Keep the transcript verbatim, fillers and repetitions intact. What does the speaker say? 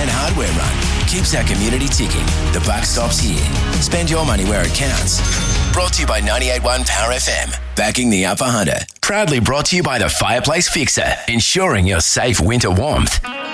and hardware run keeps our community ticking. The buck stops here. Spend your money where it counts. Brought to you by ninety-eight point one Power F M. Backing the Upper Hunter. Proudly brought to you by the Fireplace Fixer. Ensuring your safe winter warmth.